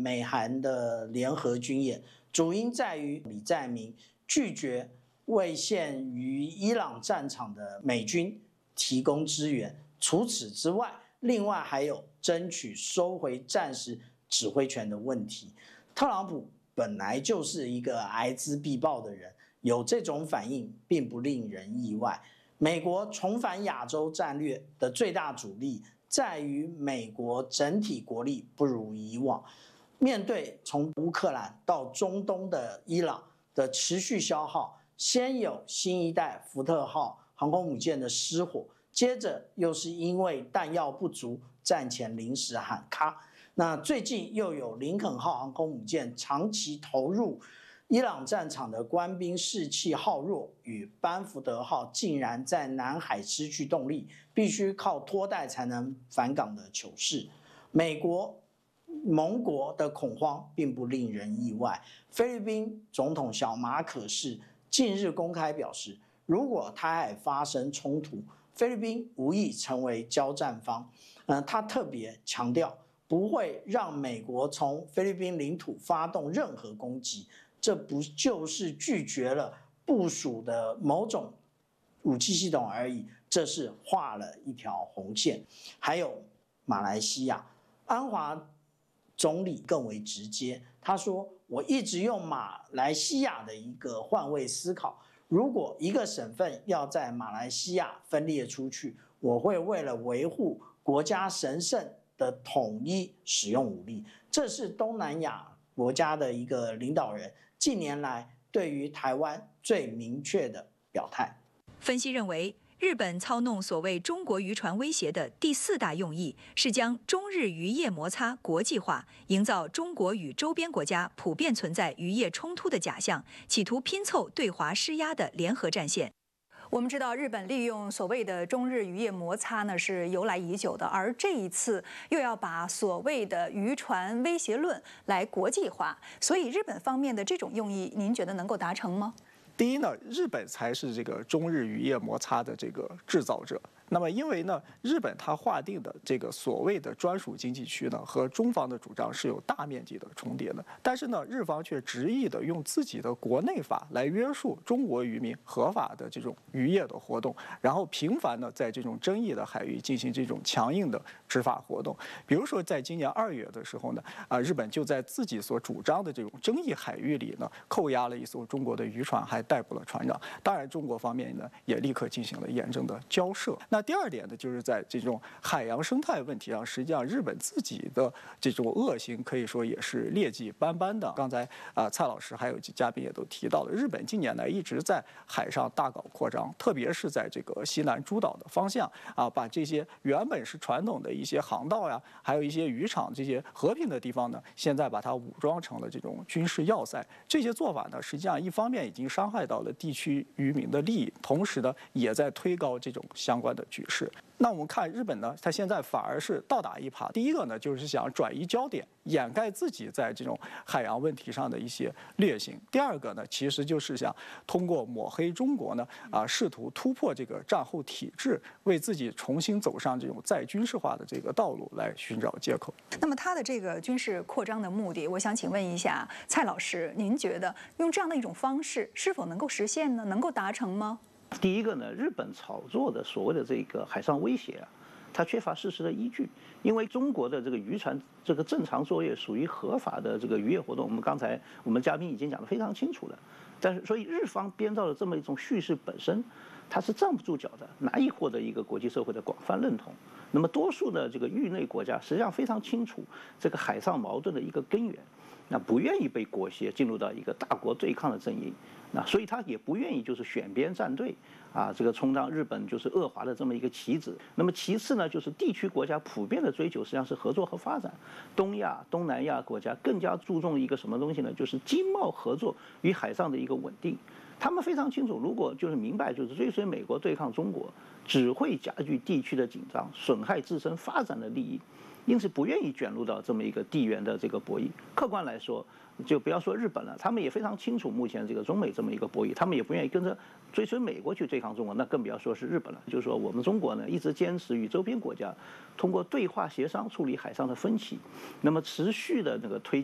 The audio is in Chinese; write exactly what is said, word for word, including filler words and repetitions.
美韩的联合军演，主因在于李在明拒绝为陷于伊朗战场的美军提供支援。除此之外，另外还有争取收回战时指挥权的问题。特朗普本来就是一个睚眦必报的人，有这种反应并不令人意外。美国重返亚洲战略的最大阻力在于美国整体国力不如以往，面对从乌克兰到中东的伊朗的持续消耗，先有新一代福特号航空母舰的失火，接着又是因为弹药不足，战前临时喊卡。那最近又有林肯号航空母舰长期投入伊朗战场的官兵士气耗弱，与班福德号竟然在南海失去动力，必须靠拖带才能返港的糗事。美国盟国的恐慌并不令人意外。菲律宾总统小马可仕近日公开表示，如果台海发生冲突，菲律宾无意成为交战方。呃，他特别强调不会让美国从菲律宾领土发动任何攻击，这不就是拒绝了部署的某种武器系统而已，这是画了一条红线。还有马来西亚，安华总理更为直接，他说：“我一直用马来西亚的一个换位思考，如果一个省份要在马来西亚分裂出去，我会为了维护国家神圣的统一使用武力。”这是东南亚国家的一个领导人近年来对于台湾最明确的表态。 分析认为，日本操弄所谓中国渔船威胁的第四大用意是将中日渔业摩擦国际化，营造中国与周边国家普遍存在渔业冲突的假象，企图拼凑对华施压的联合战线。 我们知道，日本利用所谓的中日渔业摩擦呢是由来已久的，而这一次又要把所谓的渔船威胁论来国际化，所以日本方面的这种用意，您觉得能够达成吗？ 第一呢，日本才是这个中日渔业摩擦的这个制造者。那么，因为呢，日本它划定的这个所谓的专属经济区呢，和中方的主张是有大面积的重叠的。但是呢，日方却执意的用自己的国内法来约束中国渔民合法的这种渔业的活动，然后频繁的在这种争议的海域进行这种强硬的执法活动。比如说，在今年二月的时候呢，啊，日本就在自己所主张的这种争议海域里呢，扣押了一艘中国的渔船，还逮捕了船长。当然，中国方面呢，也立刻进行了严正的交涉。那第二点呢，就是在这种海洋生态问题上，实际上日本自己的这种恶行可以说也是劣迹斑斑的。刚才啊、呃，蔡老师还有嘉宾也都提到了，日本近年来一直在海上大搞扩张，特别是在这个西南诸岛的方向啊，把这些原本是传统的一些航道呀，还有一些渔场这些和平的地方呢，现在把它武装成了这种军事要塞。这些做法呢，实际上一方面已经伤害到了地区渔民的利益，同时呢，也在推高这种相关的局势。那我们看日本呢，它现在反而是倒打一耙。第一个呢，就是想转移焦点，掩盖自己在这种海洋问题上的一些劣行；第二个呢，其实就是想通过抹黑中国呢，啊，试图突破这个战后体制，为自己重新走上这种再军事化的这个道路来寻找借口。 那么，他的这个军事扩张的目的，我想请问一下蔡老师，您觉得用这样的一种方式是否能够实现呢？能够达成吗？ 第一个呢，日本炒作的所谓的这个海上威胁啊，它缺乏事实的依据。因为中国的这个渔船这个正常作业属于合法的这个渔业活动，我们刚才我们嘉宾已经讲得非常清楚了。但是，所以日方编造的这么一种叙事本身，它是站不住脚的，难以获得一个国际社会的广泛认同。那么，多数的这个域内国家实际上非常清楚这个海上矛盾的一个根源，那不愿意被裹挟进入到一个大国对抗的阵营。那所以他也不愿意就是选边站队啊，这个充当日本就是恶华的这么一个棋子。那么其次呢，就是地区国家普遍的追求实际上是合作和发展。东亚、东南亚国家更加注重一个什么东西呢？就是经贸合作与海上的一个稳定。他们非常清楚，如果就是明白，就是追随美国对抗中国，只会加剧地区的紧张，损害自身发展的利益。因此不愿意卷入到这么一个地缘的这个博弈。客观来说，就不要说日本了，他们也非常清楚目前这个中美这么一个博弈，他们也不愿意跟着追随美国去对抗中国，那更不要说是日本了。就是说，我们中国呢一直坚持与周边国家通过对话协商处理海上的分歧，那么持续的那个推。